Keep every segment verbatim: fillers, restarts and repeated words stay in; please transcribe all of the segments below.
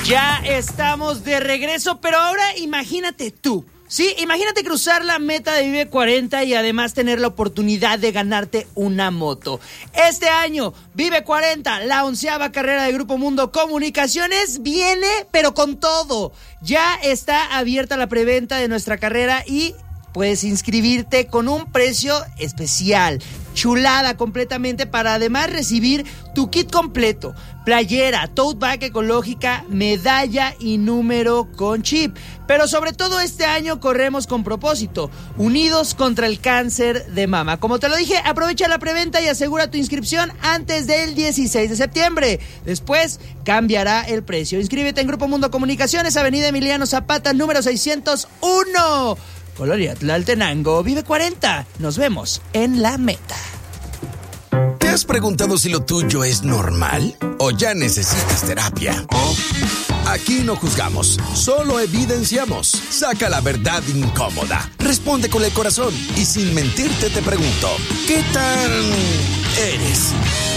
Ya estamos de regreso, pero ahora imagínate tú. Sí, imagínate cruzar la meta de Vive cuarenta y además tener la oportunidad de ganarte una moto. Este año, Vive cuarenta, la onceava carrera de Grupo Mundo Comunicaciones, viene, pero con todo. Ya está abierta la preventa de nuestra carrera y puedes inscribirte con un precio especial. Chulada completamente para además recibir tu kit completo. Playera, tote bag ecológica, medalla y número con chip. Pero sobre todo este año corremos con propósito, unidos contra el cáncer de mama. Como te lo dije, aprovecha la preventa y asegura tu inscripción antes del dieciséis de septiembre. Después cambiará el precio. Inscríbete en Grupo Mundo Comunicaciones, Avenida Emiliano Zapata, número seiscientos uno. Colonia Tlaltenango, Vive cuarenta. Nos vemos en la meta. ¿Te has preguntado si lo tuyo es normal o ya necesitas terapia? Aquí no juzgamos, solo evidenciamos. Saca la verdad incómoda. Responde con el corazón y sin mentirte te pregunto, ¿qué tan eres?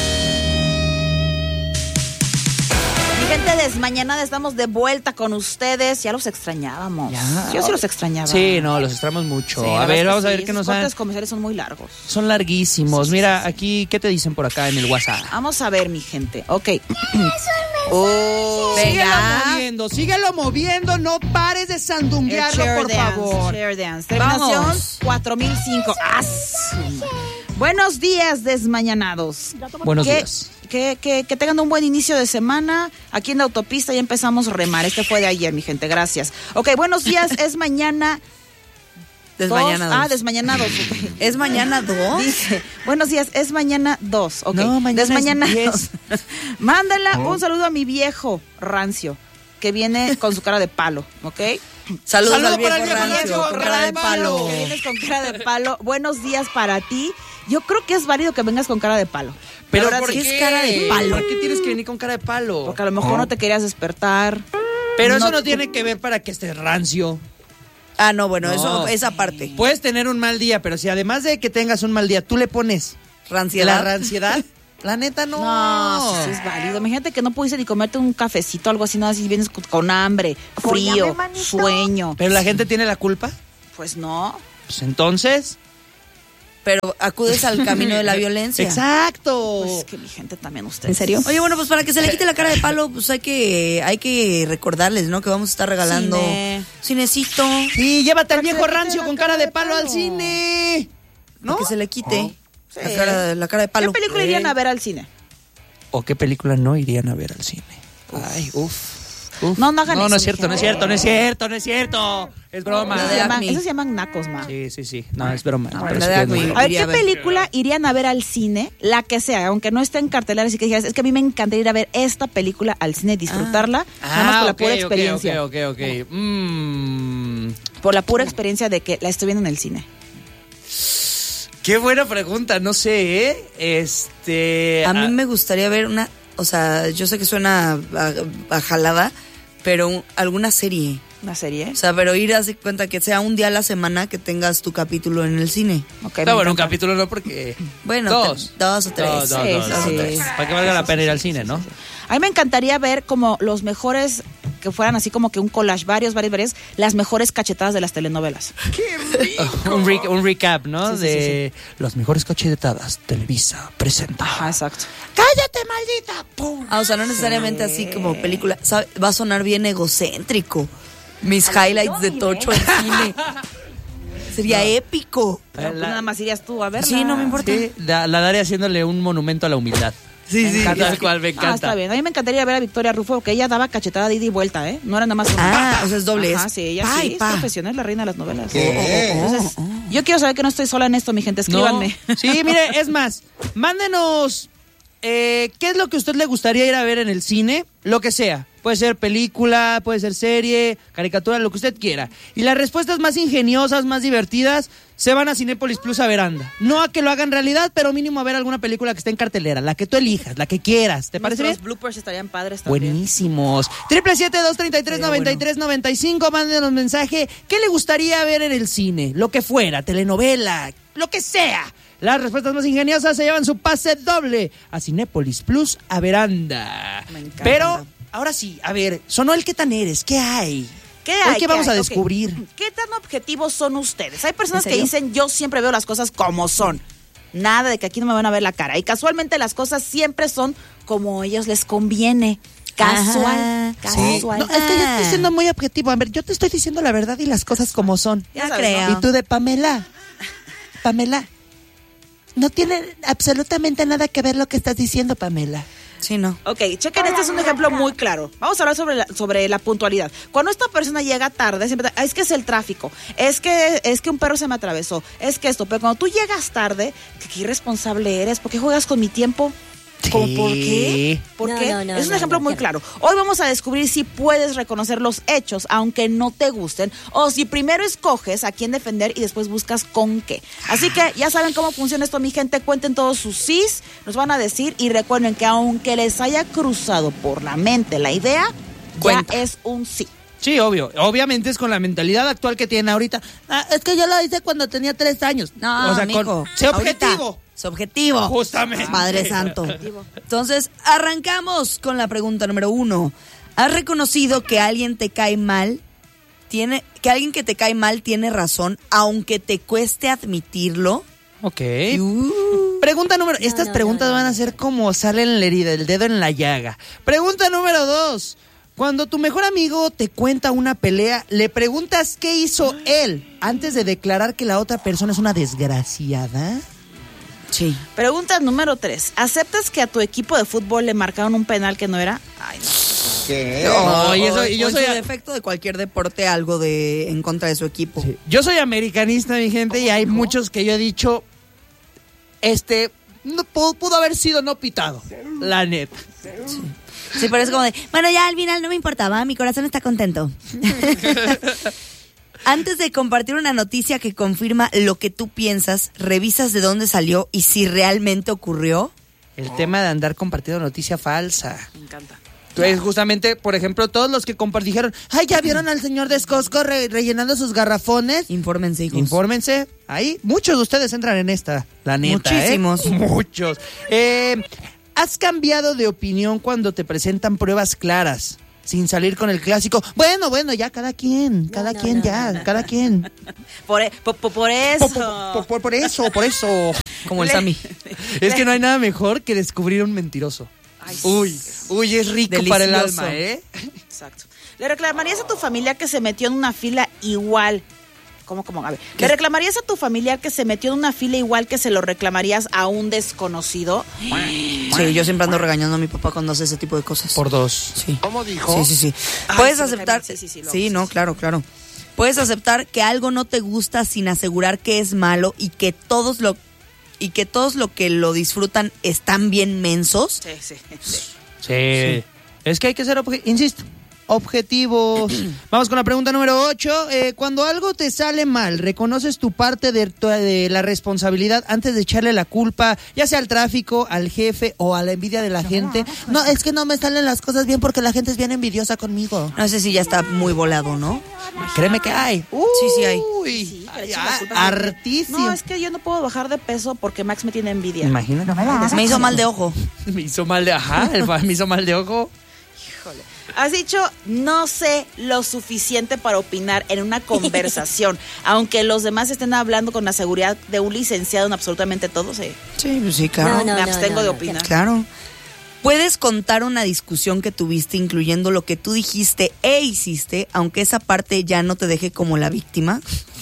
Gente desmañanada, estamos de vuelta con ustedes. Ya los extrañábamos. Ya. Yo sí los extrañaba. Sí, no, los extrañamos mucho. Sí, a ver, vamos sí, a ver qué nos han... Los cortes comerciales son muy largos. Son larguísimos. Sí, Mira, sí, sí. aquí, ¿qué te dicen por acá en el WhatsApp? Vamos a ver, mi gente. Ok. Oh, Venga. síguelo moviendo, síguelo moviendo. No pares de sandunguearlo, Chair por dance, favor. Chair dance. Terminación Vamos. cuatro mil cinco. ¡Ah! Buenos días, desmañanados. Buenos que, días. Que, que, que tengan un buen inicio de semana. Aquí en la autopista ya empezamos a remar. Este fue de ayer, mi gente. Gracias. Ok, buenos días. Es mañana... Desmañanados. Dos. Ah, desmañanados. ¿Es mañana dos? Dice, buenos días, es mañana dos. Ok, No, mañana desmañanados. es diez. Mándala un saludo a mi viejo rancio, que viene con su cara de palo, ¿ok? Saludos Saludo al viejo para el viejo rancio, rancio, con cara de palo. Que vienes con cara de palo. Buenos días para ti. Yo creo que es válido que vengas con cara de palo. Pero Ahora ¿por sí qué es cara de palo. ¿Por qué tienes que venir con cara de palo? Porque a lo mejor no te querías despertar. Pero eso no- no tiene que ver para que estés rancio. Ah, no, bueno, No. eso esa parte. Puedes tener un mal día, pero si además de que tengas un mal día, tú le pones Ranciedad. la ranciedad, la neta no. No, sí, sí es válido. Imagínate que no pudiste ni comerte un cafecito o algo así, nada, si vienes con, con hambre, frío, sueño. Pero la gente tiene la culpa. Pues no. Pues entonces. Pero acudes al camino de la violencia. Exacto. Pues es que mi gente también, usted. ¿En serio? Oye, bueno, pues para que se le quite la cara de palo, pues hay que hay que recordarles, ¿no? Que vamos a estar regalando Cine. cinecito. Sí, llévate al Para que viejo le quite rancio la con cara cara de de palo al palo. cine. ¿No? Para que se le quite Sí. la, cara, la cara de palo. ¿Qué película irían a ver al cine? ¿O qué película no irían a ver al cine? Ay, uff. No, no hagan No, eso, no es cierto, mi no es gente. cierto, no es cierto, no es cierto. Es broma. La Esos de se llaman, Acme. esos se llaman nacos, ma. Sí, sí, sí. No, es broma. No, pero la sí de que es Acme. muy- A ver, Iría ¿qué a ver. película irían a ver al cine? La que sea, aunque no esté en cartelera, así que dijeras, es que a mí me encantaría ir a ver esta película al cine y disfrutarla, nada más por la ok, pura ok, experiencia. Ok, ok, ok. Mm. Por la pura experiencia de que la estoy viendo en el cine. Qué buena pregunta, no sé, ¿eh? Este... A mí ah, me gustaría ver una, o sea, yo sé que suena a, a jalada, pero un- alguna serie. ¿Una serie? O sea, pero ir a hacer cuenta que sea un día a la semana que tengas tu capítulo en el cine. Ok, No, me bueno, un encanta. capítulo no porque... Bueno, Dos. te- dos o tres. Dos, dos, Sí, dos, sí, dos, sí. tres. Para que valga la pena ir al cine, ¿no? A mí me encantaría ver como los mejores, que fueran así como que un collage, varios, varios, varios, las mejores cachetadas de las telenovelas. un, re- un recap, ¿no? Sí, sí, de las mejores cachetadas. Televisa presenta. Ajá, exacto. ¡Cállate, maldita! ¡Pum! Ah, o sea, no necesariamente así como película. ¿Sabe? Va a sonar bien egocéntrico. Mis highlights de Tocho en cine. Sería épico. Pero pues La- nada más irías tú a verla. Sí, no me importa. Sí, la, la daré haciéndole un monumento a la humildad. Sí, sí. Tal cual, me encanta. Ah, está bien. A mí me encantaría ver a Victoria Rufo, porque ella daba cachetada de ida y vuelta, ¿eh? No era nada más una. Ah, o sea, es doble. Ajá, es sí, ella pa sí y es pa. profesional, la reina de las novelas. ¿Qué? Entonces, yo quiero saber que no estoy sola en esto, mi gente. Escríbanme. No. Sí, mire, es más, mándenos eh, qué es lo que a usted le gustaría ir a ver en el cine, lo que sea. Puede ser película, puede ser serie, caricatura, lo que usted quiera. Y las respuestas más ingeniosas, más divertidas, se van a Cinépolis Plus a Veranda. No a que lo hagan realidad, pero mínimo a ver alguna película que esté en cartelera, la que tú elijas, la que quieras. ¿Te parece bien? Los bloopers estarían padres también. Buenísimos. Triple siete dos treinta y tres noventa y tres noventa y cinco. Mándenos mensaje. ¿Qué le gustaría ver en el cine? Lo que fuera, telenovela, lo que sea. Las respuestas más ingeniosas se llevan su pase doble a Cinépolis Plus a Veranda. Me encanta. Pero ahora sí, a ver, Sonoel, ¿qué tan eres? ¿Qué hay? ¿Qué hay? ¿Qué ¿Qué vamos hay? a Ok. descubrir? ¿Qué tan objetivos son ustedes? Hay personas ¿En que serio? dicen, yo siempre veo las cosas como son. Nada de que aquí no me van a ver la cara. Y casualmente las cosas siempre son como a ellos les conviene. Casual, Ajá. casual. No, es que yo estoy siendo muy objetivo. A ver, yo te estoy diciendo la verdad y las cosas como son. Ya Ya sabes, creo. ¿no? Y tú de Pamela. Pamela. No tiene absolutamente nada que ver lo que estás diciendo, Pamela. Sí, no. Ok, chequen, este es un ejemplo muy claro. Vamos a hablar sobre la, sobre la puntualidad. Cuando esta persona llega tarde, siempre está, es que es el tráfico, es que es que un perro se me atravesó, es que esto, pero cuando tú llegas tarde, qué irresponsable eres, ¿por qué juegas con mi tiempo? ¿Cómo, ¿Por qué? ¿Por No, qué? no, no, es un no, ejemplo no, muy qué- claro. Hoy vamos a descubrir si puedes reconocer los hechos, aunque no te gusten, o si primero escoges a quién defender y después buscas con qué. Así que ya saben cómo funciona esto, mi gente. Cuenten todos sus sís, nos van a decir, y recuerden que aunque les haya cruzado por la mente la idea, Cuenta. ya es un sí. Sí, obvio. Obviamente es con la mentalidad actual que tienen ahorita. Ah, es que yo lo hice cuando tenía tres años. No, o sea, mijo. con, sé Ahorita, objetivo. sé objetivo. Justamente. Padre Santo. Entonces, arrancamos con la pregunta número uno. ¿Has reconocido que alguien te cae mal? Tiene, que alguien que te cae mal tiene razón, aunque te cueste admitirlo. Ok. Uh, Pregunta número... Estas no, preguntas no, no. van a ser como sale en la herida, el dedo en la llaga. Pregunta número dos. Cuando tu mejor amigo te cuenta una pelea, le preguntas qué hizo él antes de declarar que la otra persona es una desgraciada. sí. Pregunta número tres. ¿Aceptas que a tu equipo de fútbol le marcaron un penal que no era? Ay, no. No, y eso- O- y yo o en soy su a- defecto de cualquier deporte, algo de en contra de su equipo. Yo soy americanista, mi gente, y hay muchos que yo he dicho, este, no, pudo, pudo haber sido no pitado, la neta. Sí, pero es como de, bueno, ya al final no me importaba, mi corazón está contento. Antes de compartir una noticia que confirma lo que tú piensas, revisas de dónde salió y si realmente ocurrió. El tema de andar compartiendo noticia falsa. Me encanta. Entonces, justamente, por ejemplo, todos los que compartieron, ay, ¿ya vieron al señor de Escosco re- rellenando sus garrafones? Infórmense, hijos. Infórmense. Ahí, muchos de ustedes entran en esta, la neta. Muchísimos. ¿eh? Muchos. Eh, ¿Has cambiado de opinión cuando te presentan pruebas claras? Sin salir con el clásico. Bueno, bueno, ya cada quien, cada no, quien no, ya, no, no. cada quien. Por, e- por, por- por eso. Por, por- por- por eso, por eso. Como el Le- Sammy. Es que no hay nada mejor que descubrir un mentiroso. Ay, Uy, uy, es rico para el Delicioso. alma, ¿eh? Exacto. ¿Le reclamarías a tu familiar que se metió en una fila igual? ¿Cómo, cómo? A ver. ¿Qué? ¿Le reclamarías a tu familiar que se metió en una fila igual que se lo reclamarías a un desconocido? Sí, yo siempre ando regañando a mi papá cuando hace ese tipo de cosas. Por dos. Sí. ¿Cómo dijo? Sí, sí, sí. Ay, Puedes sí, me aceptar. cae bien. Sí, sí, sí, lo Sí, hago, no, sí. claro, claro. Puedes aceptar que algo no te gusta sin asegurar que es malo y que todos lo y que todos lo que lo disfrutan están bien mensos. Sí, sí, sí. Sí. Es que hay que ser, obje- insisto, objetivos. Vamos con la pregunta número ocho. Eh, cuando algo te sale mal, ¿reconoces tu parte de, tu- de la responsabilidad antes de echarle la culpa, ya sea al tráfico, al jefe o a la envidia de la gente? No, es que no me salen las cosas bien porque la gente es bien envidiosa conmigo. No sé si ya está muy volado, ¿no? Créeme que hay. Sí, sí hay. Uy, Sí, que le ay, echen la ah, culpa a la gente. hartísimo. No, es que yo no puedo bajar de peso porque Max me tiene envidia. Imagínate. Me hizo mal de ojo. Me hizo mal de, ajá, el fa- me hizo mal de ojo. Híjole. Has dicho, no sé lo suficiente para opinar en una conversación, aunque los demás estén hablando con la seguridad de un licenciado en absolutamente todo. Sí. Sí, pues sí, claro. No, no, me abstengo no, de no, opinar. Claro. Puedes contar una discusión que tuviste, incluyendo lo que tú dijiste e hiciste, aunque esa parte ya no te deje como la víctima.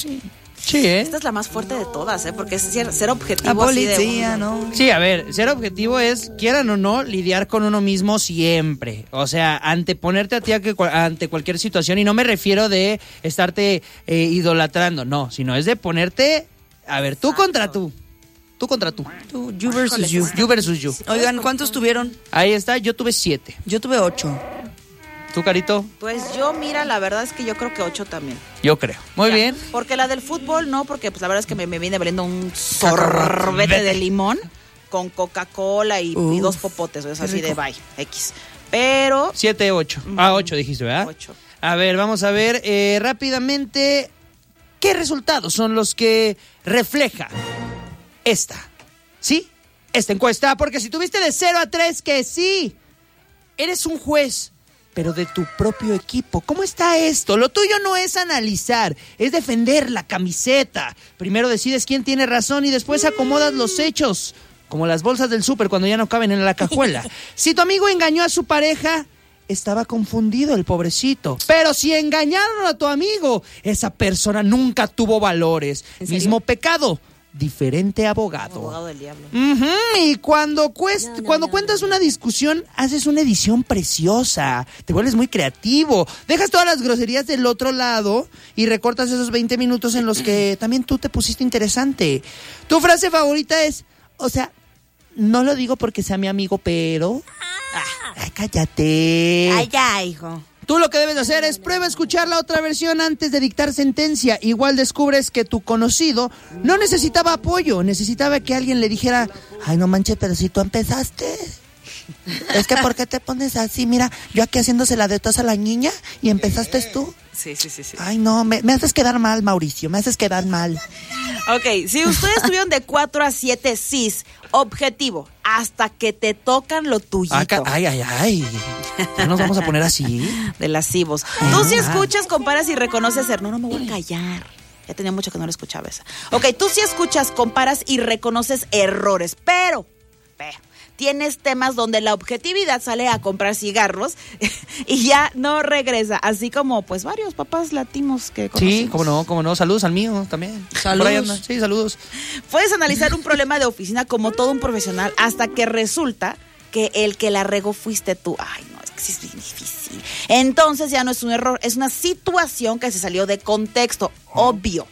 Sí, ¿eh? Esta es la más fuerte de todas, ¿eh? Porque es ser, ser La objetivo así de policía, uno. ¿no? Sí, a ver, ser objetivo es, quieran o no, lidiar con uno mismo siempre. O sea, anteponerte a ti a que, ante cualquier situación. Y no me refiero de estarte eh, idolatrando, no. Sino es de ponerte, a ver, tú contra tú. Tú contra tú. Tú, you versus you. You versus you. Oigan, ¿cuántos tuvieron? Ahí está, yo tuve siete. Yo tuve ocho. ¿Tú, Carito? Pues yo, mira, la verdad es que yo creo que ocho también. Yo creo. Muy Ya. bien. Porque la del fútbol no, porque pues la verdad es que me, me viene valiendo un sorbete de limón con Coca-Cola y, y Uf, dos popotes, es qué así de rico. bye, X. Pero Siete, ocho. Ah, ocho dijiste, ¿verdad? Ocho. A ver, vamos a ver eh, rápidamente qué resultados son los que refleja esta. ¿Sí? Esta encuesta. Porque si tuviste de cero a tres que sí, eres un juez pero de tu propio equipo. ¿Cómo está esto? Lo tuyo no es analizar, es defender la camiseta. Primero decides quién tiene razón y después acomodas los hechos, como las bolsas del súper cuando ya no caben en la cajuela. Si tu amigo engañó a su pareja, estaba confundido el pobrecito. Pero si engañaron a tu amigo, esa persona nunca tuvo valores. Mismo pecado, diferente abogado. Abogado del diablo. Uh-huh. Y cuando, cuest- no, no, cuando no, cuentas no, no. una discusión, haces una edición preciosa. Te vuelves muy creativo. Dejas todas las groserías del otro lado y recortas esos veinte minutos en los que también tú te pusiste interesante. Tu frase favorita es, o sea, no lo digo porque sea mi amigo, pero... Ah, ay, cállate. Ay, ya, hijo. Tú lo que debes hacer es prueba a escuchar la otra versión antes de dictar sentencia. Igual descubres que tu conocido no necesitaba apoyo, necesitaba que alguien le dijera, ay, no manches, pero si tú empezaste. Es que ¿por qué te pones así? Mira, yo aquí haciéndose la de tos a la niña y empezaste tú. Sí, sí, sí, sí. Ay, no, me, me haces quedar mal, Mauricio, me haces quedar mal. Ok, si ustedes tuvieron de cuatro a siete sís, objetivo, hasta que te tocan lo tuyito. Acá, ay, ay, ay. ¿Ya nos vamos a poner así? De lascivos. Tú sí escuchas, comparas y reconoces ser. No, no me voy a callar. Ya tenía mucho que no lo escuchaba esa. Ok, tú sí escuchas, comparas y reconoces errores, pero, pero, tienes temas donde la objetividad sale a comprar cigarros y ya no regresa, así como pues varios papás latinos que conocemos. Sí, cómo no, cómo no. Saludos al mío también. Saludos. Sí, saludos. Puedes analizar un problema de oficina como todo un profesional hasta que resulta que el que la regó fuiste tú. Ay, no, es que sí es bien difícil. Entonces ya no es un error, es una situación que se salió de contexto, obvio.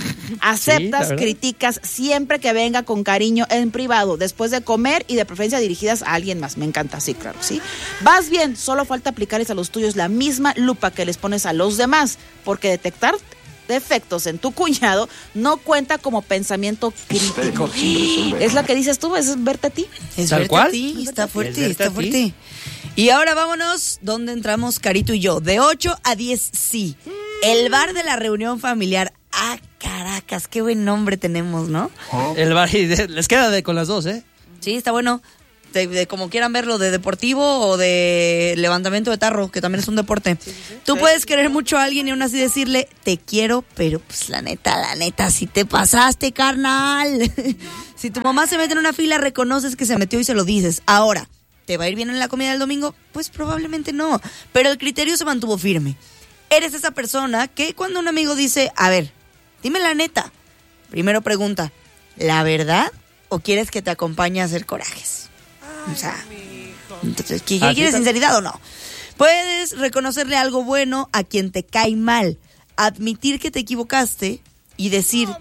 Aceptas, sí, criticas siempre que venga con cariño en privado, después de comer y de preferencia dirigidas a alguien más. Me encanta, sí, claro, sí. Vas bien, solo falta aplicarles a los tuyos la misma lupa que les pones a los demás, porque detectar defectos en tu cuñado no cuenta como pensamiento crítico. Es lo que dices tú, es verte a ti. Es ¿Tal verte cual? a ti, está fuerte, Es está fuerte. Y ahora vámonos, ¿dónde entramos Carito y yo? De ocho a diez, sí. El bar de la reunión familiar. Ah, Caracas, qué buen nombre tenemos, ¿no? El bar, y de- les queda de con las dos, ¿eh? Sí, está bueno. De, de como quieran verlo, de deportivo o de levantamiento de tarro, que también es un deporte. Sí, sí, sí. Tú sí. puedes querer mucho a alguien y aún así decirle, te quiero, pero pues la neta, la neta, si te pasaste, carnal. Si tu mamá se mete en una fila, reconoces que se metió y se lo dices. Ahora, ¿te va a ir bien en la comida del domingo? Pues probablemente no, pero el criterio se mantuvo firme. Eres esa persona que cuando un amigo dice, a ver, dime la neta, primero pregunta, ¿la verdad o quieres que te acompañe a hacer corajes? O sea, entonces, ¿qué quieres, sinceridad o no? Puedes reconocerle algo bueno a quien te cae mal, admitir que te equivocaste y decir,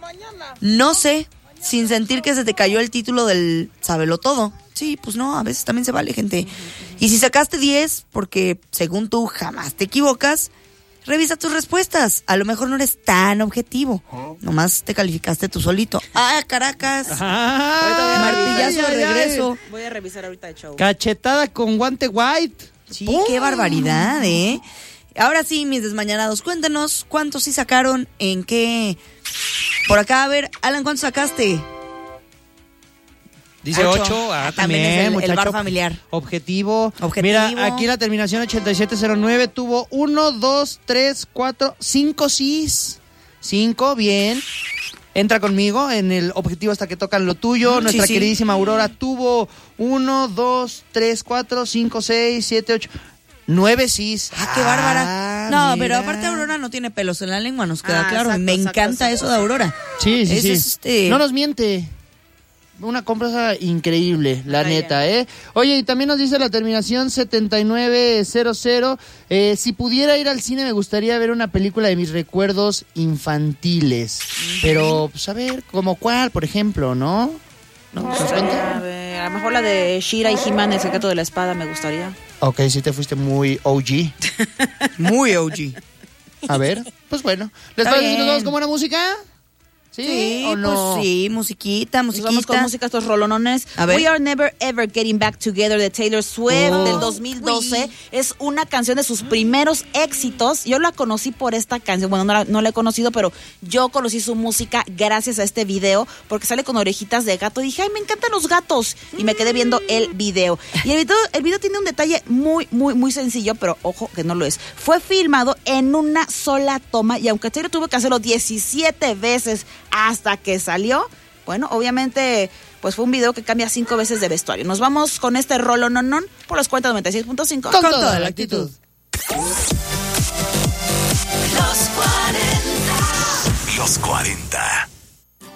no sé, sin sentir que se te cayó el título del sábelo todo. Sí, pues no, a veces también se vale, gente. Y si sacaste diez, porque según tú jamás te equivocas, revisa tus respuestas. A lo mejor no eres tan objetivo. Nomás te calificaste tú solito. ¡Ah, Caracas! Ah, martillazo de regreso. Voy a revisar ahorita el show. Cachetada con guante white. Sí, ¡pum! qué barbaridad, ¿eh? Ahora sí, mis desmañanados, cuéntanos cuántos sí sacaron, en qué... Por acá, a ver, Alan, ¿cuántos sacaste? Dice ocho, ah, Ah, también es el- el muchacho. bar familiar. Objetivo. Objetivo. Mira, aquí la terminación ochenta y siete cero nueve tuvo uno, dos, tres, cuatro, cinco sís. Cinco, bien. Entra conmigo en el objetivo hasta que tocan lo tuyo. Nuestra sí. queridísima Aurora tuvo uno, dos, tres, cuatro, cinco, seis, siete, ocho, nueve sís. Ah, qué bárbara. Ah, No, mira. pero aparte Aurora no tiene pelos en la lengua, nos queda Ah, claro. exacto, Me exacto, encanta exacto. eso de Aurora. Sí, sí, Eso sí. es, este- No nos miente. Una compra increíble, la Está neta, ¿eh? Oye, y también nos dice la terminación setenta y nueve cero cero. Eh, si pudiera ir al cine, me gustaría ver una película de mis recuerdos infantiles. Uh-huh. Pero, pues, a ver, ¿como cuál, por ejemplo, no? ¿No? ¿Nos cuenta? A ver, a lo mejor la de Shira y He-Man, el secreto de la espada, me gustaría. Ok, sí te fuiste muy O G. Muy O G. A ver, pues bueno. ¿Les Está parece si nos bien. vamos con buena música? ¿Sí, o no? Pues sí, musiquita, Nos musiquita. vamos con música, estos rolonones. A ver. We Are Never Ever Getting Back Together de Taylor Swift Oh. del dos mil doce. Es una canción de sus primeros éxitos. Yo la conocí por esta canción. Bueno, no la, no la he conocido, pero yo conocí su música gracias a este video porque sale con orejitas de gato. Dije, ay, me encantan los gatos. Y me quedé viendo el video. Y el video, el video tiene un detalle muy, muy, muy sencillo, pero ojo que no lo es. Fue filmado en una sola toma y aunque Taylor tuvo que hacerlo diecisiete veces hasta que salió, bueno, obviamente, pues fue un video que cambia cinco veces de vestuario. Nos vamos con este rolo non non por los cuarenta noventa y seis punto cinco. Con toda la actitud. Los cuarenta.